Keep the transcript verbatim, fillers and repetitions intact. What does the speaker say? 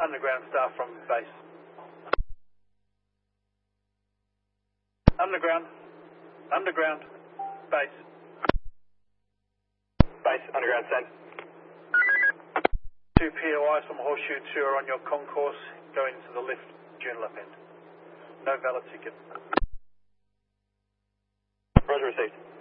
underground staff from base. Underground. Underground. Base. Base, underground, send. Two P O Is from Horseshoe two are on your concourse, going to the lift, June left end. No valid ticket. Roger, received.